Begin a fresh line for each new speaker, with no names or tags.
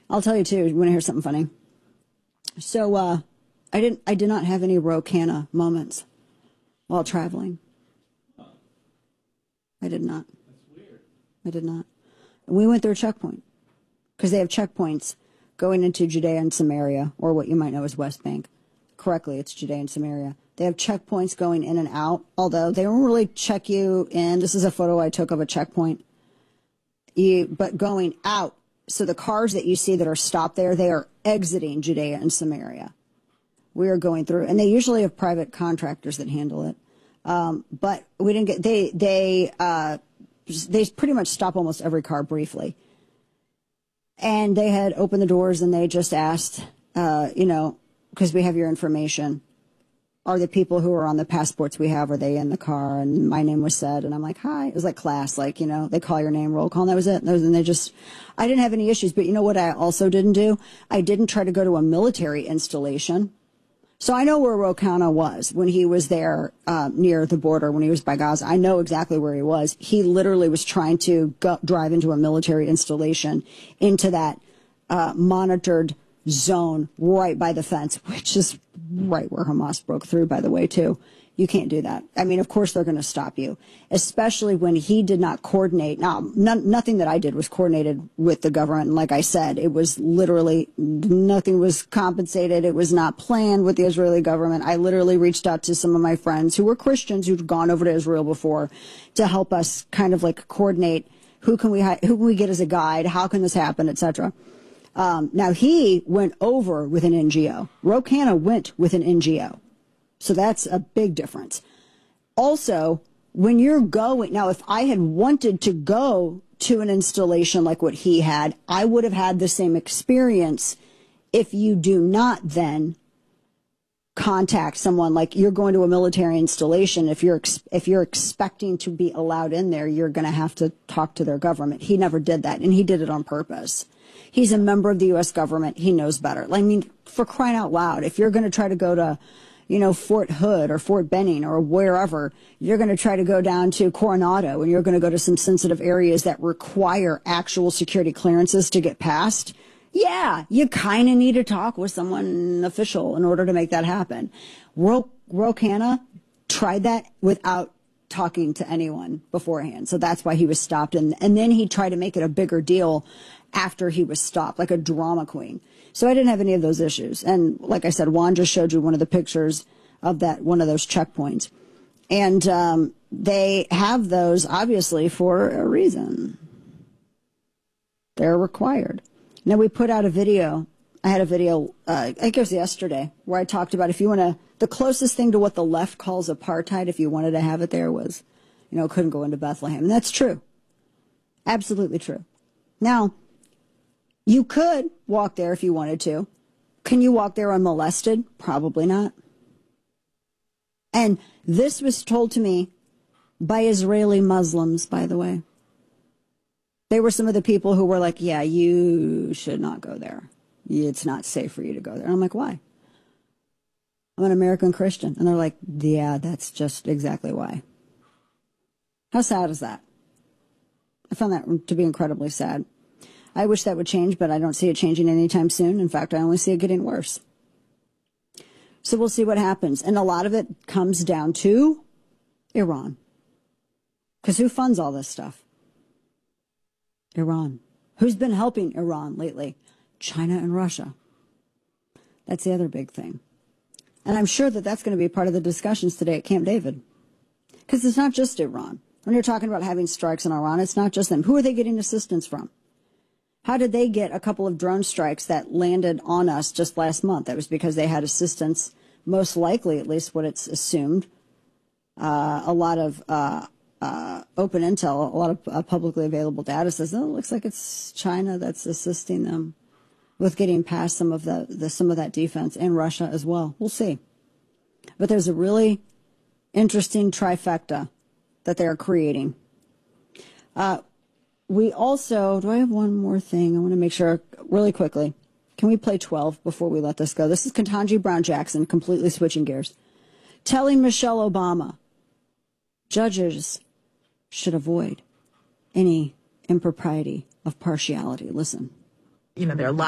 I'll tell you too. You want to hear something funny? So I did not have any Ro Khanna moments while traveling. I did not.
That's weird.
I did not. We went through a checkpoint because they have checkpoints going into Judea and Samaria, or what you might know as West Bank. Correctly, it's Judea and Samaria. They have checkpoints going in and out, although they don't really check you in. This is a photo I took of a checkpoint. But going out, so the cars that you see that are stopped there, they are exiting Judea and Samaria. We are going through, and they usually have private contractors that handle it. But we didn't get, they pretty much stop almost every car briefly. And they had opened the doors and they just asked, because we have your information, are the people who are on the passports we have, are they in the car? And my name was said, and I'm like, hi. It was like class, they call your name, roll call, and that was it. And I didn't have any issues. But you know what I also didn't do? I didn't try to go to a military installation. So I know where Ro Khanna was when he was there near the border, when he was by Gaza. I know exactly where he was. He literally was trying to drive into a military installation, into that monitored zone right by the fence, which is right where Hamas broke through, by the way, too. You can't do that. I mean, of course they're going to stop you, especially when he did not coordinate. Now, nothing that I did was coordinated with the government. And like I said, it was literally nothing was compensated. It was not planned with the Israeli government. I literally reached out to some of my friends who were Christians who'd gone over to Israel before to help us kind of like coordinate who can we get as a guide? How can this happen, etc. Now, he went over with an NGO. Ro Khanna went with an NGO. So that's a big difference. Also, when you're going, now if I had wanted to go to an installation like what he had, I would have had the same experience. If you do not then contact someone, like you're going to a military installation, if you're expecting to be allowed in there, you're going to have to talk to their government. He never did that, and he did it on purpose. He's a member of the U.S. government. He knows better. I mean, for crying out loud, if you're going to try to go to Fort Hood or Fort Benning or wherever, you're going to try to go down to Coronado and you're going to go to some sensitive areas that require actual security clearances to get past. Yeah, you kind of need to talk with someone official in order to make that happen. Ro Khanna tried that without talking to anyone beforehand. So that's why he was stopped. And then he tried to make it a bigger deal after he was stopped, like a drama queen. So I didn't have any of those issues. And like I said, Juan just showed you one of the pictures of one of those checkpoints. And they have those, obviously, for a reason. They're required. Now, we put out a video. I had a video, I think it was yesterday, where I talked about the closest thing to what the left calls apartheid, if you wanted to have it there, was, couldn't go into Bethlehem. And that's true. Absolutely true. Now, you could walk there if you wanted to. Can you walk there unmolested? Probably not. And this was told to me by Israeli Muslims, by the way. They were some of the people who were like, yeah, you should not go there. It's not safe for you to go there. And I'm like, why? I'm an American Christian. And they're like, yeah, that's just exactly why. How sad is that? I found that to be incredibly sad. I wish that would change, but I don't see it changing anytime soon. In fact, I only see it getting worse. So we'll see what happens. And a lot of it comes down to Iran. Because who funds all this stuff? Iran. Who's been helping Iran lately? China and Russia. That's the other big thing. And I'm sure that that's going to be part of the discussions today at Camp David. Because it's not just Iran. When you're talking about having strikes in Iran, it's not just them. Who are they getting assistance from? How did they get a couple of drone strikes that landed on us just last month? That was because they had assistance, most likely, at least what it's assumed. A lot of open intel, a lot of publicly available data says, oh, it looks like it's China that's assisting them with getting past some of that defense, and Russia as well. We'll see. But there's a really interesting trifecta that they are creating. We also, do I have one more thing? I want to make sure really quickly. Can we play 12 before we let this go? This is Ketanji Brown Jackson, completely switching gears, telling Michelle Obama judges should avoid any impropriety of partiality. Listen.
There are